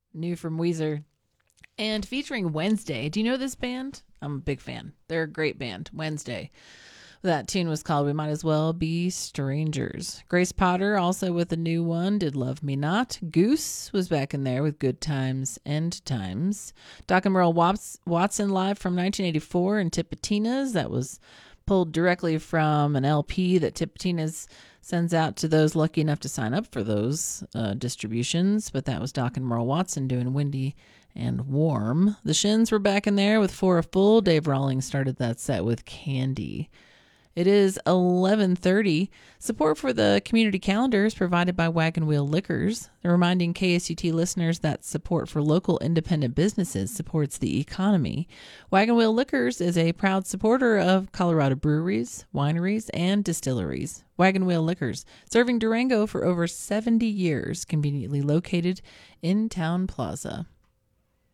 new from Weezer. And featuring Wednesday. Do you know this band? I'm a big fan. They're a great band, Wednesday. That tune was called We Might As Well Be Strangers. Grace Potter, also with a new one, did Love Me Not. Goose was back in there with Good Times, End Times. Doc and Merle Watson live from 1984 and Tipitinas. That was pulled directly from an LP that Tipitinas sends out to those lucky enough to sign up for those distributions. But that was Doc and Merle Watson doing Windy and Warm. The Shins were back in there with For a Fool. Dave Rawlings started that set with Candy. It is 11:30. Support for the community calendar is provided by Wagon Wheel Liquors. They're reminding KSUT listeners that support for local independent businesses supports the economy. Wagon Wheel Liquors is a proud supporter of Colorado breweries, wineries, and distilleries. Wagon Wheel Liquors, serving Durango for over 70 years, conveniently located in Town Plaza.